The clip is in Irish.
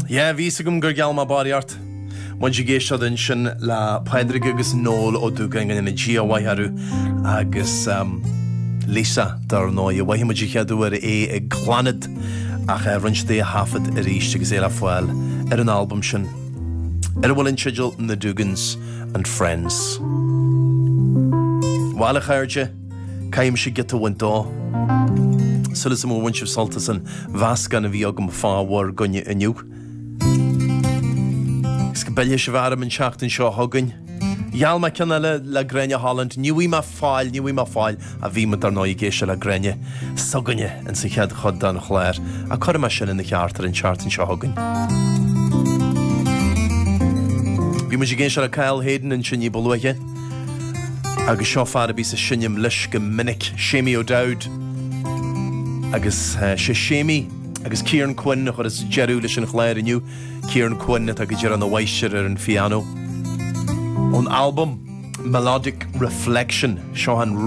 Yeah, ví gum gur geal má bariart. Mon si géisiad in sin le Pedrig agus Nóil ó dúgan in na GOYharú agus Lisa dar nó I bhaithim di cheadúar ag glanad ach rinstí a hafad a ríist agus éile fáil an album sin. Bhfuil in sigil na Dugans and Friends. Bhála chairde, caim si get a wintá. Sulas am bhain sib soltas an bhascan a bhí agam fáhar gunne iniu. Gus go beile se bhar an seachtain seo thugain. Iall me cinna le Grenne Holland, níuí má fáil a bhí mar nó I géise le Grenne soganne an sa chead chud dan chléir a chuir me sin in na cheartar an seachtain seo thugain. Bhí mu géise le Kyle Hayden an sin í bolúige agus seo fara bí sa sinnim leis go minic Séimi O'Dowd agus sé Séimi agus Kieran Quinn chud is jeú leis an chléir iniu Kieran Quinn a go dear an bhaisiir ar an piano. On album Melodic Reflection seo an